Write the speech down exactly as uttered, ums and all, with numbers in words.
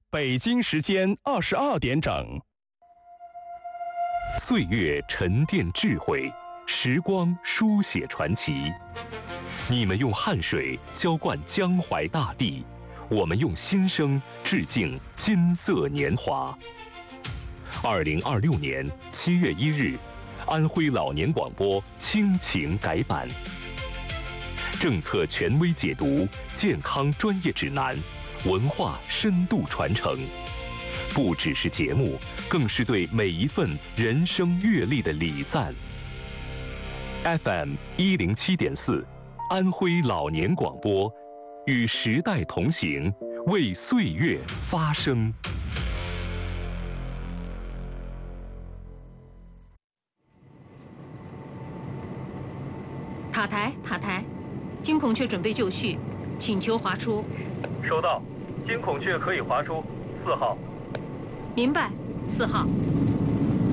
北京时间二十二点整。 岁月沉淀智慧，时光书写传奇。你们用汗水浇灌江淮大地，我们用心声致敬金色年华。二零二六年七月一日，安徽老年广播亲情改版，政策权威解读，健康专业指南，文化深度传承。不只是节目，更是对每一份人生阅历的礼赞。F M 一零七点四，安徽老年广播，与时代同行，为岁月发声。 塔台，塔台，金孔雀准备就绪，请求滑出。 收到，金孔雀可以滑出，四号。 明白，四号。